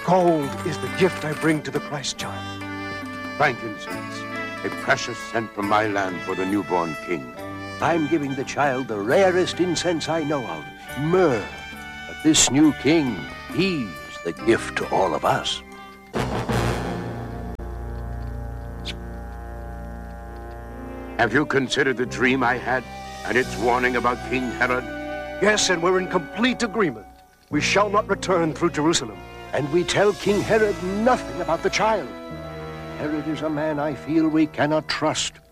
Gold is the gift I bring to the Christ child. Frankincense, a precious scent from my land for the newborn king. I'm giving the child the rarest incense I know of, myrrh. But this new king, he's the gift to all of us. Have you considered the dream I had and its warning about King Herod? Yes, and we're in complete agreement. We shall not return through Jerusalem. And we tell King Herod nothing about the child. Herod is a man I feel we cannot trust.